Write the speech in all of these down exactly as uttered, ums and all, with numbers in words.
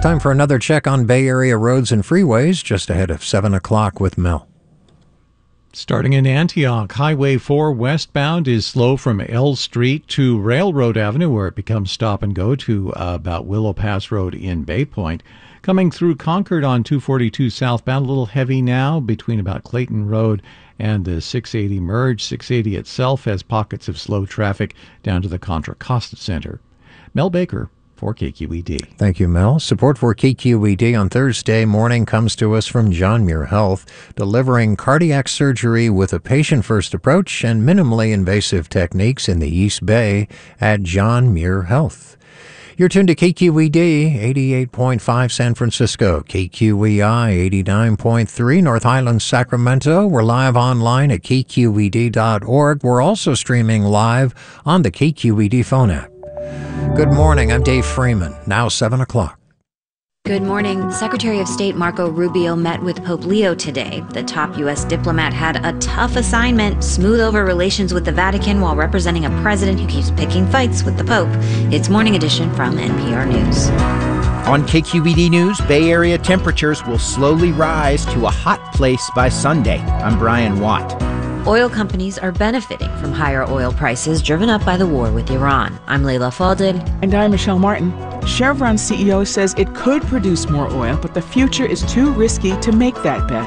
Time for another check on Bay Area roads and freeways, just ahead of seven o'clock with Mel. Starting in Antioch, Highway four westbound is slow from L Street to Railroad Avenue, where it becomes stop and go to uh, about Willow Pass Road in Bay Point. Coming through Concord on two forty-two southbound, a little heavy now between about Clayton Road and the six eighty merge. six eighty itself has pockets of slow traffic down to the Contra Costa Center. Mel Baker for K Q E D. Thank you, Mel. Support for K Q E D on Thursday morning comes to us from John Muir Health, delivering cardiac surgery with a patient-first approach and minimally invasive techniques in the East Bay at John Muir Health. You're tuned to K Q E D, eighty-eight point five San Francisco, K Q E I, eighty-nine point three North Highlands, Sacramento. We're live online at K Q E D dot org. We're also streaming live on the K Q E D phone app. Good morning, I'm Dave Freeman. Now seven o'clock. Good morning. Secretary of State Marco Rubio met with Pope Leo today. The top U S diplomat had a tough assignment: smooth over relations with the Vatican while representing a president who keeps picking fights with the Pope. It's Morning Edition from N P R News. On K Q E D News, Bay Area temperatures will slowly rise to a hot place by Sunday. I'm Brian Watt. Oil companies are benefiting from higher oil prices driven up by the war with Iran. I'm Layla Falded. And I'm Michelle Martin. Chevron's C E O says it could produce more oil, but the future is too risky to make that bet.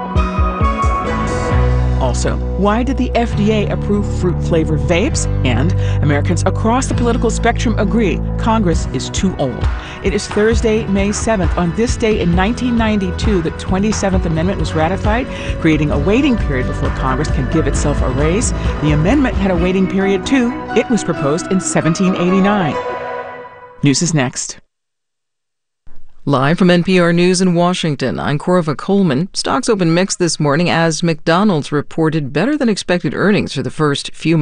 Also, why did the F D A approve fruit-flavored vapes? And Americans across the political spectrum agree Congress is too old. It is Thursday, May seventh. On this day in nineteen ninety-two, the twenty-seventh Amendment was ratified, creating a waiting period before Congress can give itself a raise. The amendment had a waiting period, too. It was proposed in seventeen eighty-nine. News is next. Live from N P R News in Washington, I'm Corva Coleman. Stocks open mixed this morning as McDonald's reported better than expected earnings for the first few